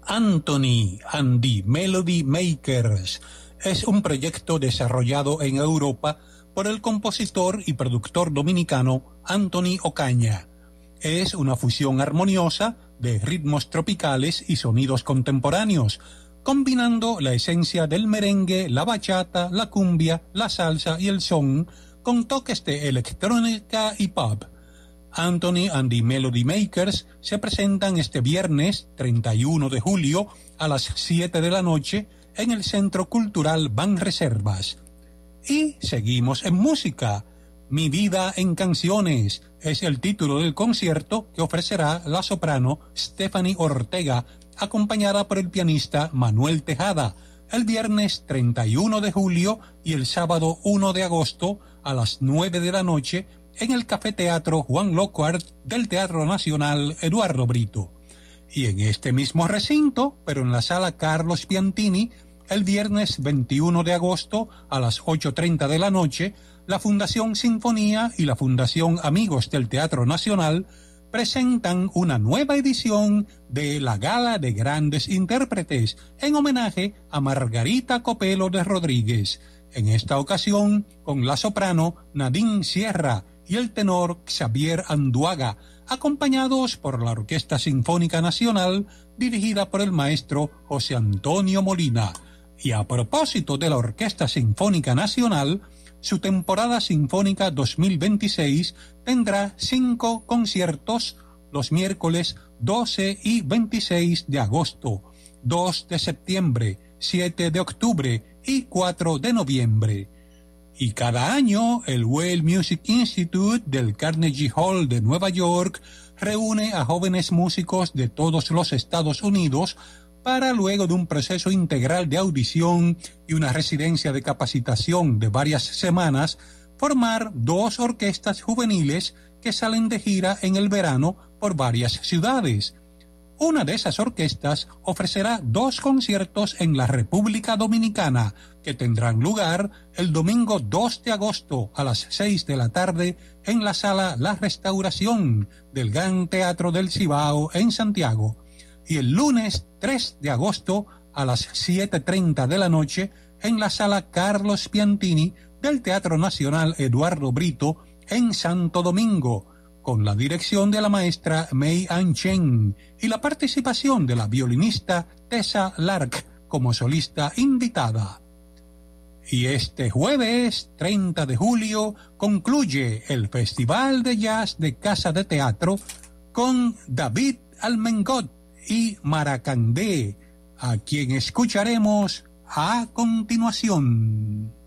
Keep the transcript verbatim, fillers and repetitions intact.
Anthony and the Melody Makers es un proyecto desarrollado en Europa por el compositor y productor dominicano Anthony Ocaña. Es una fusión armoniosa de ritmos tropicales y sonidos contemporáneos, combinando la esencia del merengue, la bachata, la cumbia, la salsa y el son con toques de electrónica y pop. Anthony and the Melody Makers se presentan este viernes treinta y uno de julio a las siete de la noche en el Centro Cultural Banreservas. Y seguimos en música. Mi vida en canciones es el título del concierto que ofrecerá la soprano Stephanie Ortega, acompañada por el pianista Manuel Tejada, el viernes treinta y uno de julio y el sábado uno de agosto a las nueve de la noche en el Café Teatro Juan Lockhart del Teatro Nacional Eduardo Brito. Y en este mismo recinto, pero en la Sala Carlos Piantini, el viernes veintiuno de agosto a las ocho treinta de la noche, la Fundación Sinfonía y la Fundación Amigos del Teatro Nacional presentan una nueva edición de la Gala de Grandes Intérpretes en homenaje a Margarita Copelo de Rodríguez, en esta ocasión con la soprano Nadine Sierra y el tenor Xavier Anduaga, acompañados por la Orquesta Sinfónica Nacional dirigida por el maestro José Antonio Molina. Y a propósito de la Orquesta Sinfónica Nacional, su temporada sinfónica dos mil veintiséis tendrá cinco conciertos los miércoles doce y veintiséis de agosto, dos de septiembre, siete de octubre y cuatro de noviembre. Y cada año el Whale Music Institute del Carnegie Hall de Nueva York reúne a jóvenes músicos de todos los Estados Unidos para, luego de un proceso integral de audición y una residencia de capacitación de varias semanas, formar dos orquestas juveniles que salen de gira en el verano por varias ciudades. Una de esas orquestas ofrecerá dos conciertos en la República Dominicana que tendrán lugar el domingo dos de agosto a las seis de la tarde en la Sala La Restauración del Gran Teatro del Cibao en Santiago, y el lunes tres de agosto a las siete treinta de la noche en la Sala Carlos Piantini del Teatro Nacional Eduardo Brito en Santo Domingo, con la dirección de la maestra Mei An Chen y la participación de la violinista Tessa Lark como solista invitada. Y este jueves treinta de julio concluye el Festival de Jazz de Casa de Teatro con David Almengot y Maracandé, a quien escucharemos a continuación.